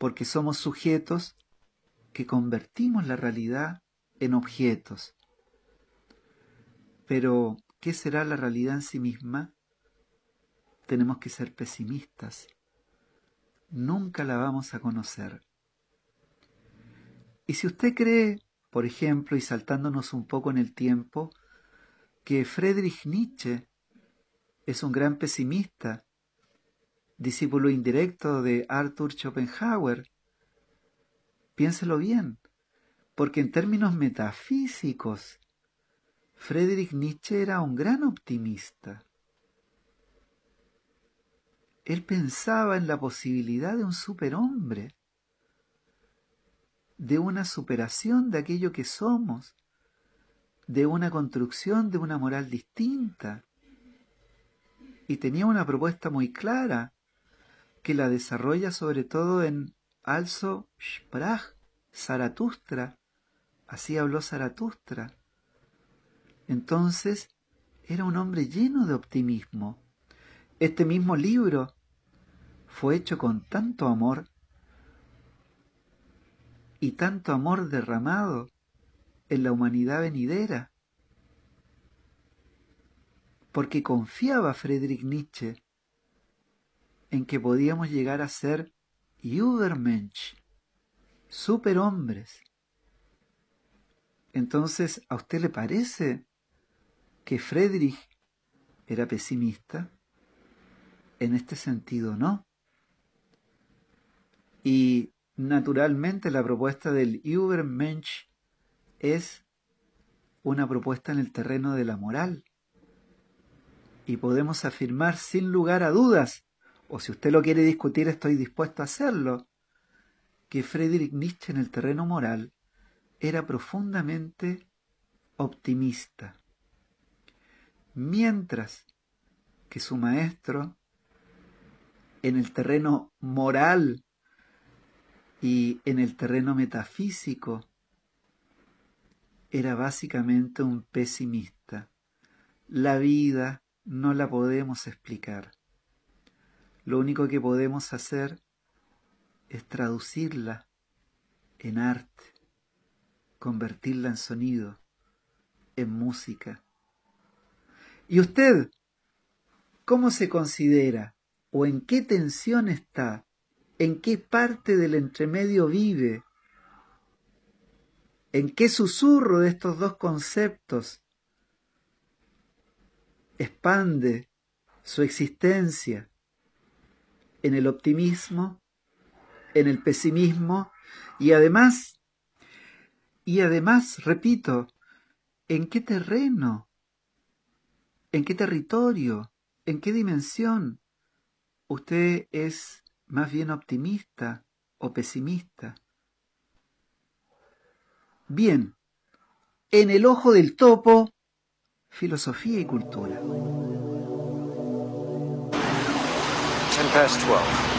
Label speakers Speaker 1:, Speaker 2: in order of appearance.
Speaker 1: porque somos sujetos que convertimos la realidad en objetos. Pero, ¿qué será la realidad en sí misma? Tenemos que ser pesimistas. Nunca la vamos a conocer. Y si usted cree, por ejemplo, y saltándonos un poco en el tiempo, que Friedrich Nietzsche es un gran pesimista, discípulo indirecto de Arthur Schopenhauer, piénselo bien, porque en términos metafísicos, Friedrich Nietzsche era un gran optimista. Él pensaba en la posibilidad de un superhombre, de una superación de aquello que somos, de una construcción de una moral distinta. Y tenía una propuesta muy clara, que la desarrolla sobre todo en Also sprach Zaratustra, así habló Zaratustra. Entonces, era un hombre lleno de optimismo. Este mismo libro fue hecho con tanto amor y tanto amor derramado en la humanidad venidera, porque confiaba Friedrich Nietzsche en que podíamos llegar a ser Übermensch, superhombres. Entonces, ¿a usted le parece que Friedrich era pesimista? En este sentido, no. Y naturalmente la propuesta del Übermensch es una propuesta en el terreno de la moral. Y podemos afirmar sin lugar a dudas, o si usted lo quiere discutir, estoy dispuesto a hacerlo, que Friedrich Nietzsche en el terreno moral era profundamente optimista. Mientras que su maestro, en el terreno moral y en el terreno metafísico, era básicamente un pesimista. La vida no la podemos explicar. Lo único que podemos hacer es traducirla en arte, convertirla en sonido, en música. ¿Y usted cómo se considera o en qué tensión está? ¿En qué parte del entremedio vive? ¿En qué susurro de estos dos conceptos expande su existencia? ¿En el optimismo? ¿En el pesimismo? Y además, repito, ¿en qué terreno? ¿En qué territorio? ¿En qué dimensión? ¿Usted es más bien optimista o pesimista? Bien, en el ojo del topo, filosofía y cultura.
Speaker 2: 10 past 12.